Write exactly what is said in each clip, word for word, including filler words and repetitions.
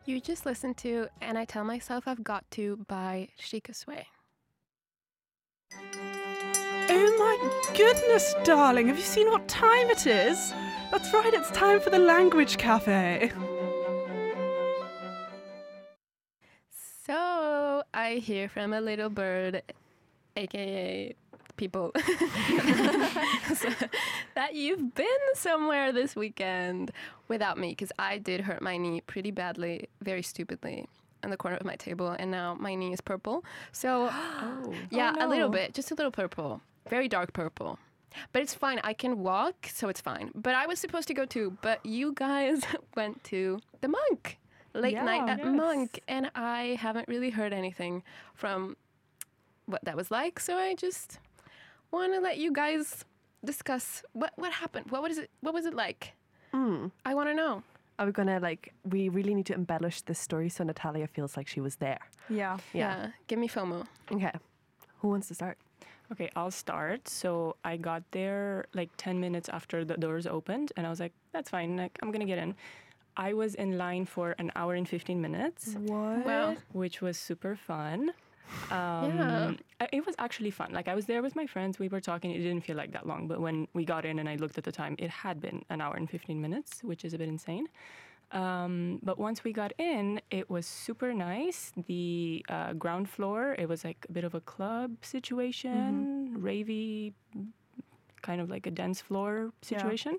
You just listened to And I Tell Myself I've Got To by Shika Sway. Oh my goodness, darling, have you seen what time it is? That's right, it's time for the Language Cafe. So I hear from a little bird, aka people, so, that you've been somewhere this weekend without me, because I did hurt my knee pretty badly, very stupidly, in the corner of my table, and now my knee is purple. So, Oh. yeah, Oh, no. a little bit, just a little purple, very dark purple. But it's fine. I can walk, so it's fine. But I was supposed to go too, but you guys went to the Monk. Late Yeah, night at yes. Monk, and I haven't really heard anything from what that was like, so I just want to let you guys discuss what what happened. What was it? What was it like? Mm. I want to know. Are we gonna like? We really need to embellish this story so Natalia feels like she was there. Yeah. Yeah, give me FOMO. Okay. Who wants to start? Okay, I'll start. So I got there like ten minutes after the doors opened, and I was like, that's fine, like I'm gonna get in. I was in line for an hour and fifteen minutes, What? Wow. which was super fun. Um, Yeah. I- It was actually fun. Like I was there with my friends, we were talking, it didn't feel like that long, but when we got in and I looked at the time, it had been an hour and fifteen minutes, which is a bit insane. Um, but once we got in, it was super nice. The uh, ground floor, it was like a bit of a club situation, ravey, kind of like a dance floor situation,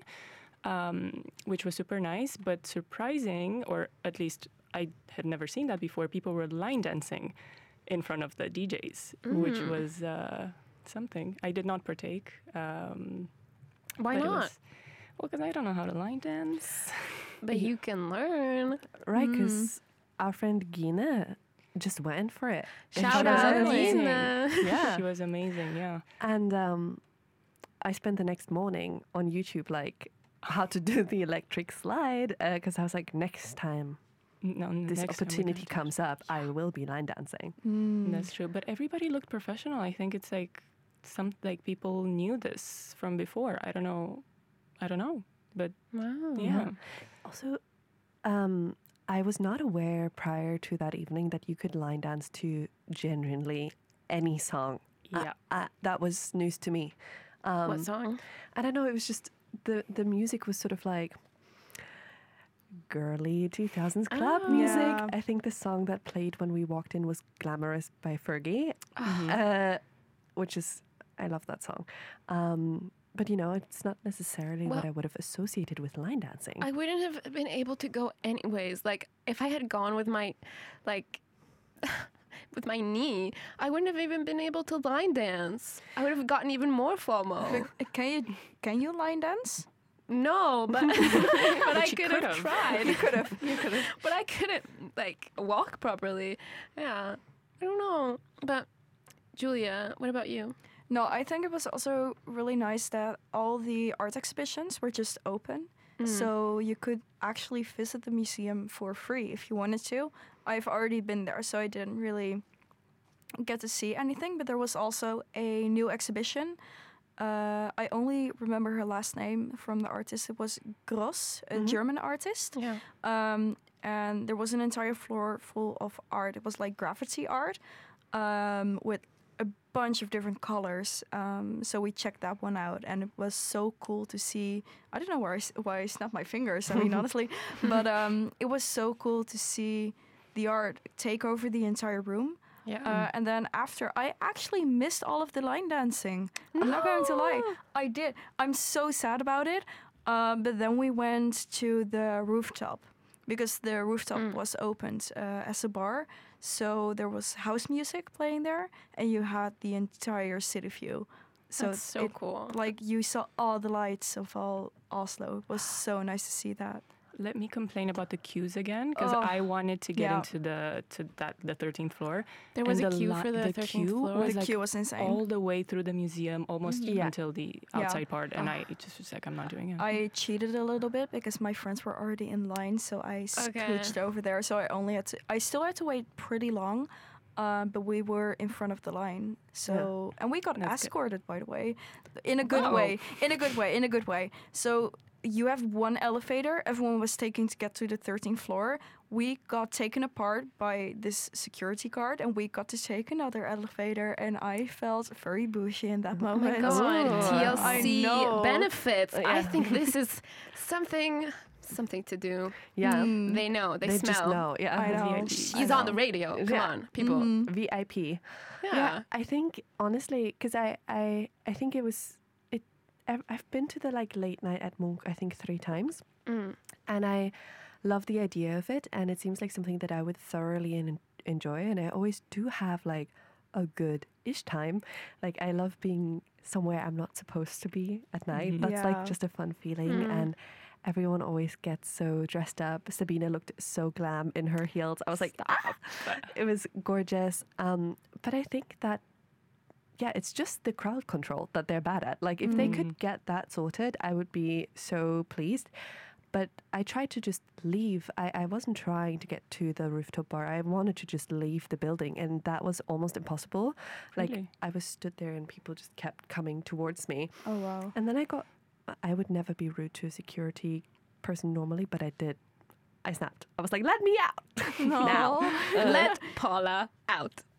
um, which was super nice. But surprising, or at least I had never seen that before, people were line dancing in front of the D Js, which Mm. was uh, something. I did not partake. Um, Why but it not? was- well, because I don't know how to line dance. But you can learn. Right, because our friend Gina just went for it. And Shout she was out, amazing. Gina. Yeah. She was amazing, yeah. And um, I spent the next morning on YouTube, like, how to do the electric slide, because I was like, next time No, n- this next time we're opportunity gonna comes up, I will be line dancing. Mm. do- That's true. But everybody looked professional. I think it's like some like people knew this from before. I don't know. I don't know. But Wow. yeah. Also, um, I was not aware prior to that evening that you could line dance to genuinely any song. I- Yeah. I- that was news to me. Um, What song? I don't know. It was just the the music was sort of like girly two thousands club Oh. music. Yeah. I think the song that played when we walked in was "Glamorous" by Fergie, Mhm. uh, which is I love that song. Um, but you know, it's not necessarily what Well- I would have associated with line dancing. I wouldn't have been able to go anyways. Like, if I had gone with my, like, with my knee, I wouldn't have even been able to line dance. I would have gotten even more FOMO. But can you can you line dance? No, but but I you could could have have. tried. You could have. You could have. But I couldn't like walk properly. Yeah, I don't know. But Julia, what about you? No, I think it was also really nice that all the art exhibitions were just open. Mm. So you could actually visit the museum for free if you wanted to. I've already been there, so I didn't really get to see anything. But there was also a new exhibition. Uh, I only remember her last name from the artist. It was Gross, a Mhm. German artist. Yeah. Um, and there was an entire floor full of art. It was like graffiti art um, with a bunch of different colors. Um, so we checked that one out, and it was so cool to see. I don't know why I, s- why I snapped my fingers. I mean, honestly, but um, it was so cool to see the art take over the entire room. Yeah. Uh, and then after, I actually missed all of the line dancing. I'm not going to lie. I did. I'm so sad about it. Um, but then we went to the rooftop because the rooftop Mm. was opened uh, as a bar. So there was house music playing there, and you had the entire city view. So That's so it- cool. like you saw all the lights of all Oslo. It was so nice to see that. Let me complain about the queues again, because Oh, I wanted to get yeah. into the to that the thirteenth floor. There was and a the queue li- for the, the thirteenth queue floor. was the like queue was insane. all the way through the museum, almost Yeah. until the Yeah. outside part, and I it just was like, I'm not doing it. I cheated a little bit because my friends were already in line, so I scooched over there. So I only had to. I still had to wait pretty long, uh, but we were in front of the line. So and we got That's good. escorted, by the way, in a good Oh. way. In a good way. In a good way. So you have one elevator. Everyone was taking to get to the thirteenth floor. We got taken apart by this security guard, and we got to take another elevator. And I felt very bougie in that Oh my moment. god, Ooh. T L C I know. benefits. I Yeah. think this is something something to do. Yeah. Mm. They know, they, They smell. just know. Yeah. I know. V I P. She's I on the know. radio. Come Yeah. on, people. Mhm. V I P. Yeah. I think honestly, because I, I I think it was it. I've, I've been to the like late night at Munch. I think three times, Mm. and I love the idea of it. And it seems like something that I would thoroughly en- enjoy. And I always do have like a good-ish time. Like I love being somewhere I'm not supposed to be at night. Mhm. That's Yeah. like just a fun feeling. Mm. And everyone always gets so dressed up. Sabina looked so glam in her heels. I was like, ah! It was gorgeous. Um, but I think that, yeah, it's just the crowd control that they're bad at. Like, if they could get that sorted, I would be so pleased. But I tried to just leave. I, I wasn't trying to get to the rooftop bar. I wanted to just leave the building, and that was almost impossible. Like, Really? I was stood there, and people just kept coming towards me. Oh wow. And then I got, I would never be rude to a security person normally, but I did. I snapped. I was like, let me out. No. Now. Let Paula out.